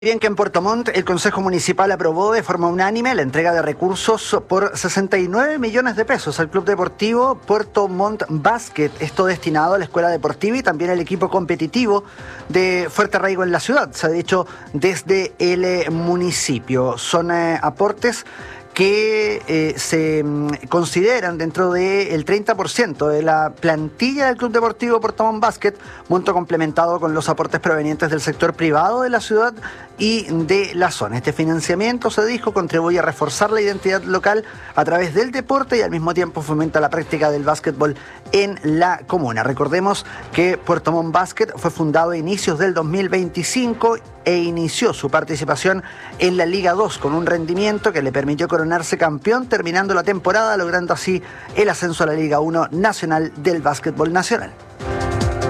Bien que en Puerto Montt el Consejo Municipal aprobó de forma unánime la entrega de recursos por 69 millones de pesos al Club Deportivo Puerto Montt Basket, esto destinado a la escuela deportiva y también al equipo competitivo de fuerte arraigo en la ciudad, se ha dicho desde el municipio. Son aportes que se consideran dentro del 30% de la plantilla del Club Deportivo Puerto Montt Basket, monto complementado con los aportes provenientes del sector privado de la ciudad y de la zona. Este financiamiento, se dijo, contribuye a reforzar la identidad local a través del deporte y al mismo tiempo fomenta la práctica del básquetbol en la comuna. Recordemos que Puerto Montt Basket fue fundado a inicios del 2025 e inició su participación en la Liga 2 con un rendimiento que le permitió coronarse campeón, terminando la temporada, logrando así el ascenso a la Liga 1 nacional del básquetbol nacional.